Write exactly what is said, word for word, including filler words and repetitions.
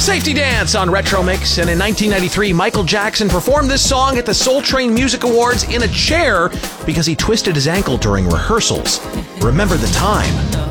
Safety Dance on Retro Mix, and in nineteen ninety-three, Michael Jackson performed this song at the Soul Train Music Awards in a chair because he twisted his ankle during rehearsals. Remember the time.